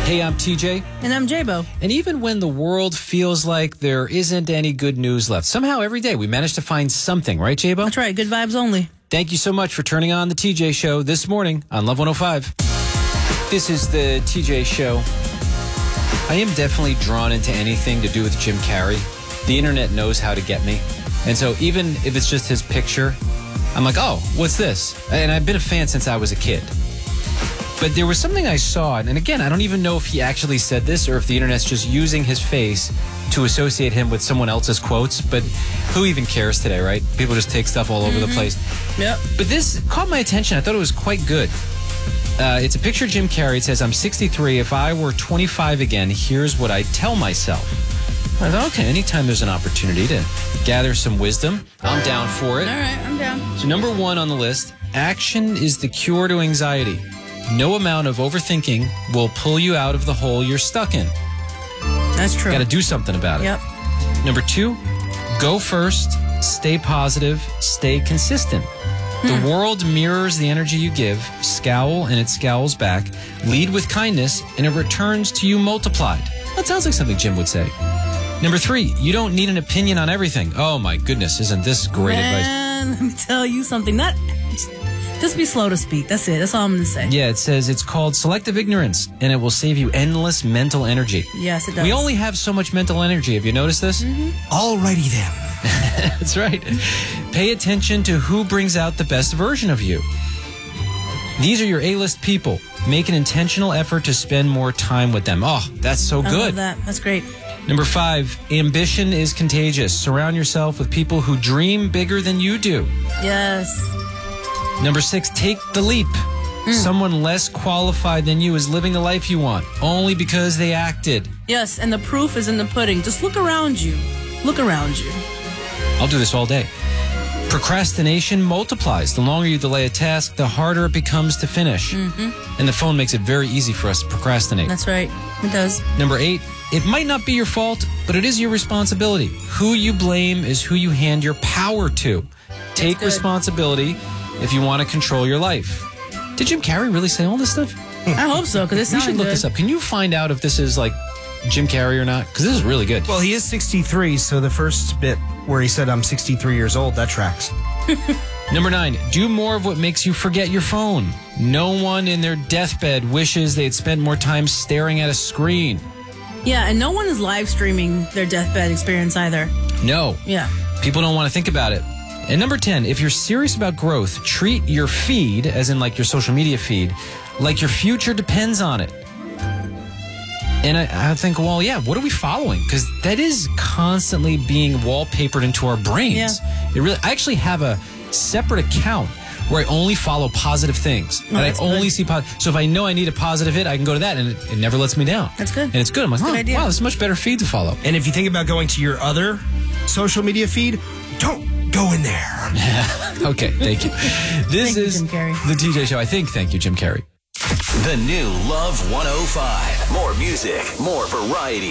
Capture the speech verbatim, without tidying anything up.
Hey, I'm T J. And I'm J-Bo. And even when the world feels like there isn't any good news left, somehow every day we manage to find something, right, J-Bo? That's right. Good vibes only. Thank you so much for turning on the T J Show this morning on Love one oh five. This is the T J Show. I am definitely drawn into anything to do with Jim Carrey. The internet knows how to get me. And so even if it's just his picture, I'm like, oh, what's this? And I've been a fan since I was a kid. But there was something I saw, and again, I don't even know if he actually said this or if the internet's just using his face to associate him with someone else's quotes, but who even cares today, right? People just take stuff all over mm-hmm. the place. Yep. But this caught my attention. I thought it was quite good. Uh, it's a picture of Jim Carrey. It says, I'm sixty-three. If I were twenty-five again, here's what I'd tell myself. I thought, okay, anytime there's an opportunity to gather some wisdom, I'm down for it. All right, I'm down. So number one on the list, action is the cure to anxiety. No amount of overthinking will pull you out of the hole you're stuck in. That's true. Got to do something about it. Yep. Number two, go first, stay positive, stay consistent. Hmm. The world mirrors the energy you give. Scowl and it scowls back. Lead with kindness and it returns to you multiplied. That sounds like something Jim would say. Number three, you don't need an opinion on everything. Oh my goodness, isn't this great Man, advice? Let me tell you something. Not... Just be slow to speak. That's it. That's all I'm going to say. Yeah, it says it's called selective ignorance, and it will save you endless mental energy. Yes, it does. We only have so much mental energy. Have you noticed this? Mm-hmm. Alrighty then. That's right. Pay attention to who brings out the best version of you. These are your A-list people. Make an intentional effort to spend more time with them. Oh, that's so good. I love that. That's great. Number five, ambition is contagious. Surround yourself with people who dream bigger than you do. Yes. Number six, take the leap. Mm. Someone less qualified than you is living the life you want, only because they acted. Yes, and the proof is in the pudding. Just look around you. Look around you. I'll do this all day. Procrastination multiplies. The longer you delay a task, the harder it becomes to finish. Mm-hmm. And the phone makes it very easy for us to procrastinate. That's right. It does. Number eight, it might not be your fault, but it is your responsibility. Who you blame is who you hand your power to. Take responsibility if you want to control your life. Did Jim Carrey really say all this stuff? I hope so, because it sounds good. We should look this up. Can you find out if this is like Jim Carrey or not? Because this is really good. Well, he is sixty-three, so the first bit where he said, I'm sixty-three years old, that tracks. Number nine, do more of what makes you forget your phone. No one in their deathbed wishes they had spent more time staring at a screen. Yeah, and no one is live streaming their deathbed experience either. No. Yeah. People don't want to think about it. And number ten, if you're serious about growth, treat your feed, as in like your social media feed, like your future depends on it. And I, I think, well, yeah, what are we following? Because that is constantly being wallpapered into our brains. Yeah. It really. I actually have a separate account where I only follow positive things. Oh, and I only good. see positive. So if I know I need a positive hit, I can go to that, and it, it never lets me down. That's good. And it's good. I'm like, That's oh, a good idea. wow, this is a much better feed to follow. And if you think about going to your other social media feed, don't go in there. Okay, thank you. This Thank you, is Jim Carrey. the T J Show. I think, thank you, Jim Carrey. The new Love one oh five. More music, more variety.